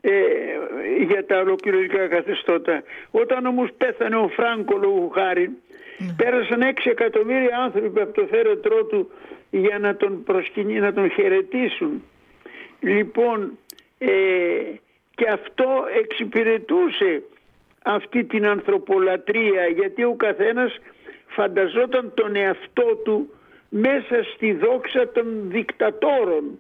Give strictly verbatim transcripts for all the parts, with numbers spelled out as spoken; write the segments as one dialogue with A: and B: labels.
A: ε, για τα ολοκληρωτικά καθεστώτα. Όταν όμως πέθανε ο Φράνκο λόγου χάρη, mm. πέρασαν έξι εκατομμύρια άνθρωποι από το θέρετρό του για να τον προσκυνεί, να τον χαιρετήσουν. Λοιπόν, ε, και αυτό εξυπηρετούσε αυτή την ανθρωπολατρεία, γιατί ο καθένας φανταζόταν τον εαυτό του μέσα στη δόξα των δικτατόρων,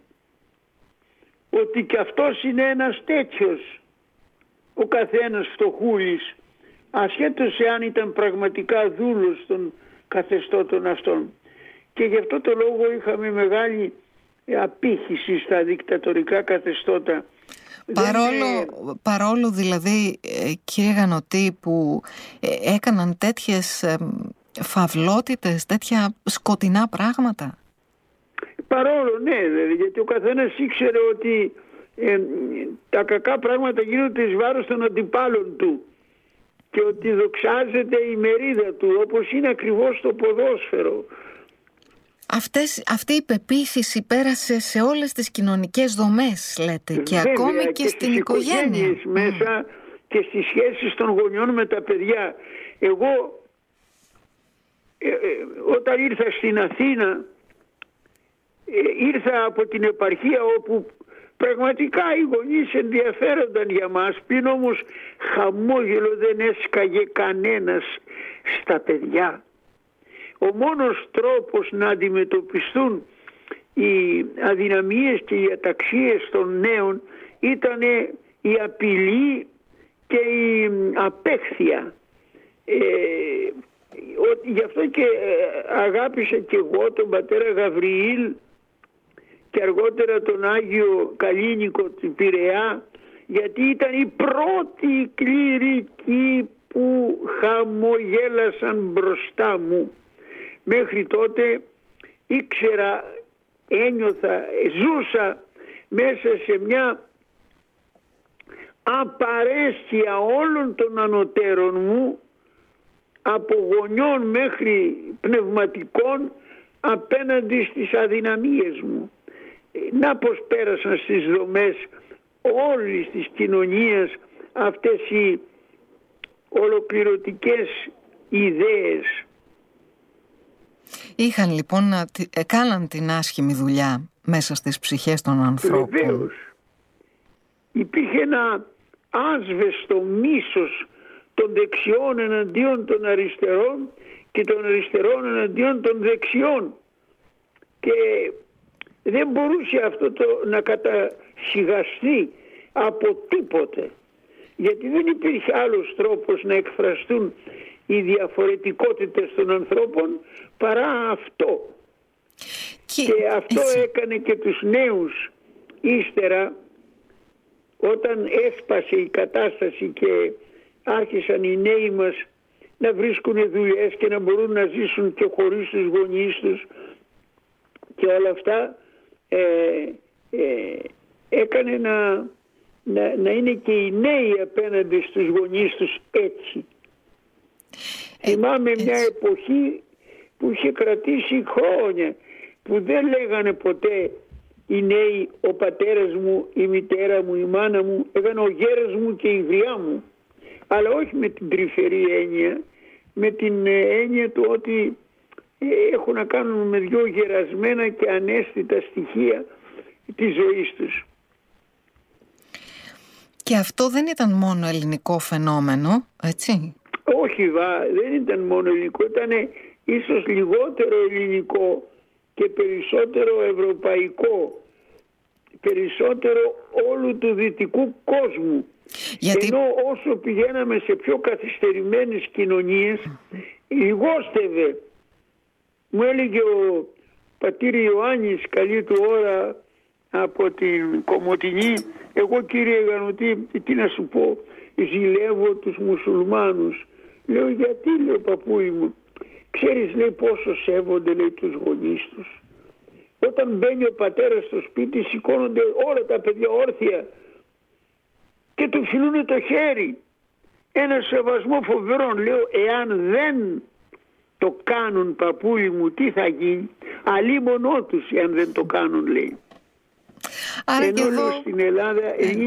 A: ότι και αυτός είναι ένας τέτοιος, ο καθένας φτωχούλης, ασχέτως εάν ήταν πραγματικά δούλος των καθεστώτων αυτών. Και γι' αυτό το λόγο είχαμε μεγάλη απήχηση στα δικτατορικά καθεστώτα.
B: Παρόλο, Δεν... παρόλο δηλαδή, κύριε Γανωτή, που έκαναν τέτοιες φαυλότητες, τέτοια σκοτεινά πράγματα.
A: Παρόλο, ναι, δηλαδή, γιατί ο καθένας ήξερε ότι ε, τα κακά πράγματα γίνονται εις βάρος των αντιπάλων του και ότι δοξάζεται η μερίδα του, όπως είναι ακριβώς το ποδόσφαιρο.
B: Αυτές, αυτή η πεποίθηση πέρασε σε όλες τις κοινωνικές δομές, λέτε, και
A: Βέβαια,
B: ακόμη και,
A: και
B: στην οικογένεια.
A: Mm. μέσα και στις σχέσεις των γονιών με τα παιδιά. Εγώ ε, ε, όταν ήρθα στην Αθήνα, ε, ήρθα από την επαρχία όπου πραγματικά οι γονείς ενδιαφέρονταν για μας, πριν όμως χαμόγελο δεν έσκαγε κανένας στα παιδιά. Ο μόνος τρόπος να αντιμετωπιστούν οι αδυναμίες και οι αταξίες των νέων ήταν η απειλή και η απέχθεια. Ε, γι' αυτό και αγάπησα και εγώ τον πατέρα Γαβριήλ και αργότερα τον Άγιο Καλίνικο του Πειραιά, γιατί ήταν οι πρώτοι κληρικοί που χαμογέλασαν μπροστά μου. Μέχρι τότε ήξερα, ένιωθα, ζούσα μέσα σε μια απαρέσκεια όλων των ανωτέρων μου, από γονιών μέχρι πνευματικών, απέναντι στις αδυναμίες μου. Να πως πέρασαν στις δομές όλης της κοινωνίας αυτές οι ολοκληρωτικές ιδέες.
B: Είχαν λοιπόν, να, κάναν την άσχημη δουλειά μέσα στις ψυχές των ανθρώπων.
A: Βεβαίως. Υπήρχε ένα άσβεστο μίσος των δεξιών εναντίον των αριστερών και των αριστερών εναντίον των δεξιών. Και δεν μπορούσε αυτό το να κατασυγαστεί από τίποτε. Γιατί δεν υπήρχε άλλος τρόπος να εκφραστούν οι διαφορετικότητες των ανθρώπων παρά αυτό. Και, και αυτό έτσι έκανε και τους νέους ύστερα, όταν έσπασε η κατάσταση και άρχισαν οι νέοι μας να βρίσκουν δουλειές και να μπορούν να ζήσουν και χωρίς τους γονείς τους και όλα αυτά, ε, ε, έκανε να, να, να είναι και οι νέοι απέναντι στους γονείς τους έτσι. Ε, Θυμάμαι έτσι. μια εποχή που είχε κρατήσει χρόνια, που δεν λέγανε ποτέ οι νέοι ο πατέρας μου, η μητέρα μου, η μάνα μου, έγανε ο γέρας μου και η γριά μου. Αλλά όχι με την τρυφερή έννοια, με την έννοια του ότι έχουν να κάνουν με δυο γερασμένα και ανέστητα στοιχεία της ζωής τους.
B: Και αυτό δεν ήταν μόνο ελληνικό φαινόμενο, έτσι?
A: Όχι, βα, δεν ήταν μόνο ελληνικό, ήταν ίσως λιγότερο ελληνικό και περισσότερο ευρωπαϊκό, περισσότερο όλου του δυτικού κόσμου. Γιατί... Ενώ όσο πηγαίναμε σε πιο καθυστερημένες κοινωνίες, λιγόστευε. Μου έλεγε ο πατήρ Ιωάννης, καλή του ώρα, από την Κομοτηνή, εγώ κύριε Γανωτή, τι να σου πω, ζηλεύω τους μουσουλμάνους. Λέω, γιατί, λέει, παππούι μου, ξέρεις, λέει, πόσο σέβονται, λέει, τους γονείς τους. Όταν μπαίνει ο πατέρας στο σπίτι, σηκώνονται όλα τα παιδιά όρθια και του φιλούνε το χέρι. Ένα σεβασμό φοβερό. Λέω, εάν δεν το κάνουν, παππούλη μου, τι θα γίνει? Αλίμονό τους εάν δεν το κάνουν, λέει.
B: Άρα
A: ενώ
B: και εδώ...
A: στην Ελλάδα